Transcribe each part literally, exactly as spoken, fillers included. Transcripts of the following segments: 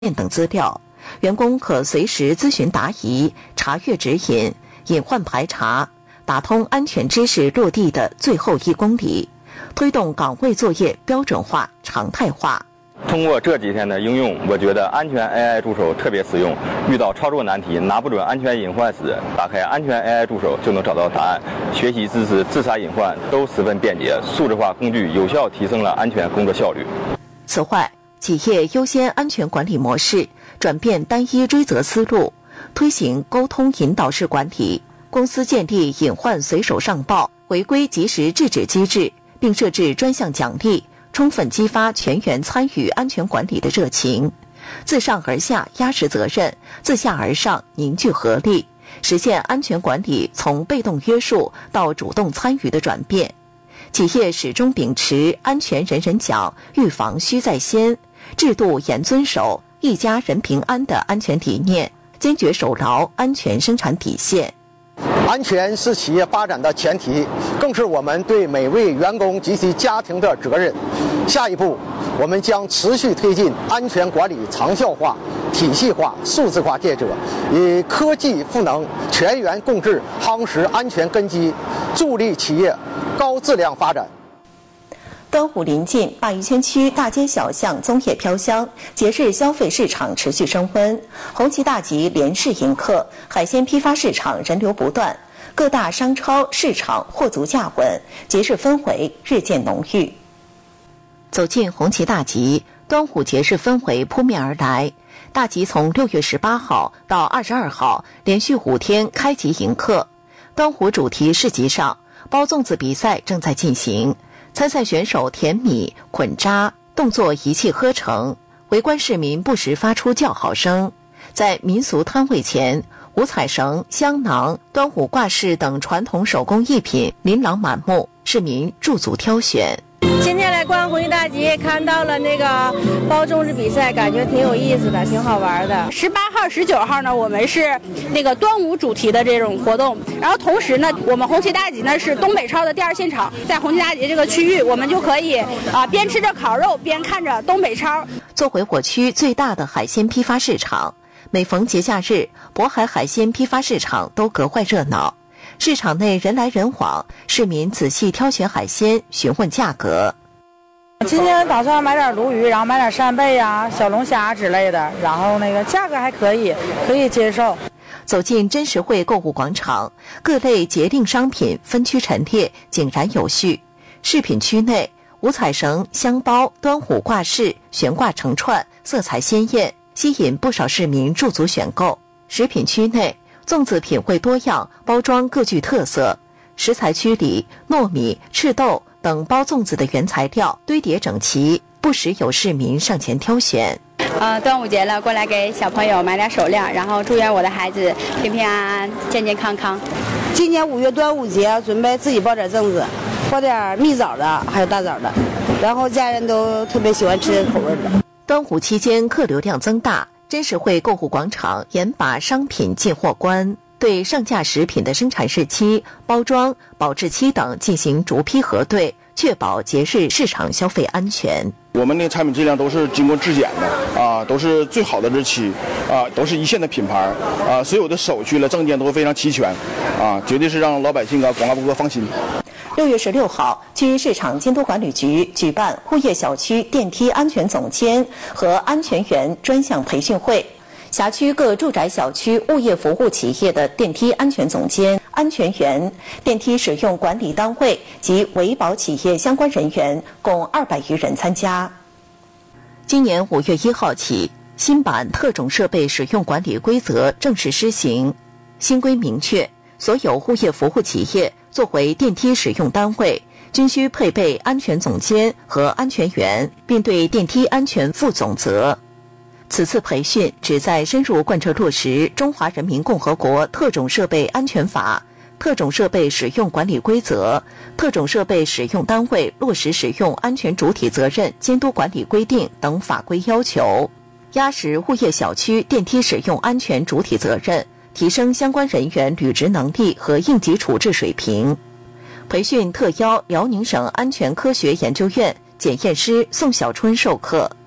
等资料，员工可随时咨询答疑、查阅指引、隐患排查，打通安全知识落地的最后一公里，推动岗位作业标准化、常态化。 通过这几天的应用，我觉得安全 A I 助手特别实用。遇到操作难题、拿不准安全隐患时，打开安全 A I 助手就能找到答案。学习知识、自查隐患都十分便捷，数字化工具有效提升了安全工作效率。 此外，企业优先安全管理模式，转变单一追责思路，推行沟通引导式管理。公司建立隐患随手上报、违规及时制止机制，并设置专项奖励，充分激发全员参与安全管理的热情，自上而下压实责任，自下而上凝聚合力，实现安全管理从被动约束到主动参与的转变。企业始终秉持安全人人讲、预防需在先、制度严遵守、一家人平安的安全理念，坚决守牢安全生产底线。 安全是企业发展的前提，更是我们对每位员工及其家庭的责任。下一步，我们将持续推进安全管理长效化、体系化、数字化建设，以科技赋能、全员共治夯实安全根基，助力企业高质量发展。 端午临近，鲅鱼圈区大街小巷粽叶飘香，节日消费市场持续升温。红旗大集连市迎客，海鲜批发市场人流不断，各大商超市场货足价稳，节日氛围日渐浓郁。走进红旗大集，端午节日氛围扑面而来。大集从六月十八号到二十二号连续五天开集迎客。端午主题市集上，包粽子比赛正在进行。参赛选手甜米、捆扎，动作一气呵成，围观市民不时发出叫好声。在民俗摊位前，五彩绳、香囊、端午挂饰等传统手工艺品琳琅满目，市民驻足挑选。 今天来逛红旗大集，看到了那个包粽子比赛，感觉挺有意思的，挺好玩的。十八号、十九号呢，我们是那个端午主题的这种活动，然后同时呢，我们红旗大集呢是东北超的第二现场，在红旗大集这个区域，我们就可以啊边吃着烤肉，边看着东北超。 作为我区最大的海鲜批发市场，每逢节假日，渤海海鲜批发市场都格外热闹。市场内人来人往，市民仔细挑选海鲜，询问价格。 今天打算买点鲈鱼，然后买点扇贝呀、小龙虾之类的，然后那个价格还可以，可以接受。 走进真实汇购物广场，各类节令商品分区陈列，井然有序。饰品区内，五彩绳、香包、端午挂饰悬挂成串，色彩鲜艳，吸引不少市民驻足选购。食品区内，粽子品味多样，包装各具特色。食材区里，糯米、赤豆等包粽子的原材料堆叠整齐，不时有市民上前挑选。 呃，端午节了，过来给小朋友买点手链，然后祝愿我的孩子平平安安、健健康康。 今年五月端午节，准备自己包点粽子，包点蜜枣的，还有大枣的，然后家人都特别喜欢吃这口味的。 端午期间客流量增大，真实汇购物广场严把商品进货关，对上架食品的生产日期、包装、保质期等进行逐批核对，确保节日市场消费安全。 我们的产品质量都是经过质检的啊，都是最好的日期啊，都是一线的品牌啊，所有的手续了证件都非常齐全啊，绝对是让老百姓啊、广大顾客放心。 六月十六号，区市场监督管理局举办物业小区电梯安全总监和安全员专项培训会。辖区各住宅小区物业服务企业的电梯安全总监、安全员、电梯使用管理单位及维保企业相关人员共二百余人参加。今年五月一号起，新版特种设备使用管理规则正式施行。新规明确，所有物业服务企业作为电梯使用单位，均需配备安全总监和安全员，并对电梯安全负总责。此次培训旨在深入贯彻落实《中华人民共和国特种设备安全法》、特种设备使用管理规则、特种设备使用单位落实使用安全主体责任监督管理规定等法规要求，压实物业小区电梯使用安全主体责任，提升相关人员履职能力和应急处置水平。培训特邀辽宁省安全科学研究院检验师宋小春授课。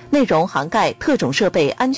内容涵盖特种设备安全。